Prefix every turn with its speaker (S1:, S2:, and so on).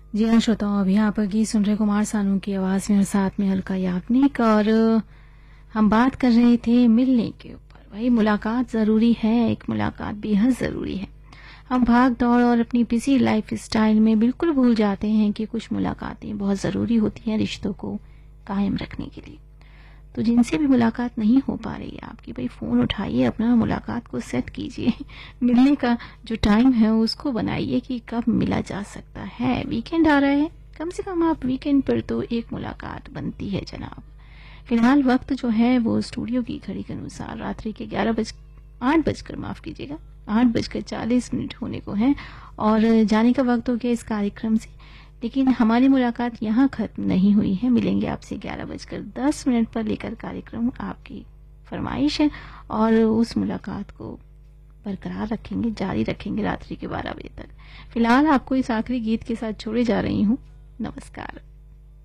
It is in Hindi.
S1: जी हाँ श्रोताओं, अभी आप गीत सुन रहे कुमार सानू की आवाज में और साथ में अलका याग्निक। और हम बात कर रहे थे मिलने के ऊपर। भाई मुलाकात जरूरी है, एक मुलाकात बेहद जरूरी है। हम भाग दौड़ और अपनी बिजी लाइफ स्टाइल में बिल्कुल भूल जाते हैं कि कुछ मुलाकातें बहुत जरूरी होती हैं रिश्तों को कायम रखने के लिए। तो जिनसे भी मुलाकात नहीं हो पा रही है आपकी, भाई फोन उठाइए, अपना मुलाकात को सेट कीजिए। मिलने का जो टाइम है उसको बनाइए कि कब मिला जा सकता है। वीकेंड आ रहा है, कम से कम आप वीकेंड पर तो एक मुलाकात बनती है जनाब। फिलहाल वक्त जो है वो स्टूडियो की घड़ी के अनुसार रात्रि के 8 बजकर माफ कीजिएगा 8:40 होने को है और जाने का वक्त हो गया इस कार्यक्रम से। लेकिन हमारी मुलाकात यहाँ खत्म नहीं हुई है। मिलेंगे आपसे 11:10 पर लेकर कार्यक्रम आपकी फरमाइश है और उस मुलाकात को बरकरार रखेंगे, जारी रखेंगे रात्रि के 12 बजे तक। फिलहाल आपको इस आखिरी गीत के साथ छोड़े जा रही हूँ। नमस्कार।